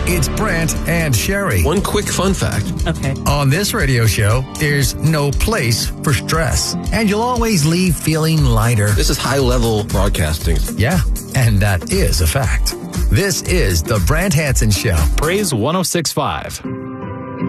It's Brant and Sherry. One quick fun fact. Okay. On this radio show, there's no place for stress. And you'll always leave feeling lighter. This is high-level broadcasting. Yeah, and that is a fact. This is the Brant Hansen Show. Praise 106.5.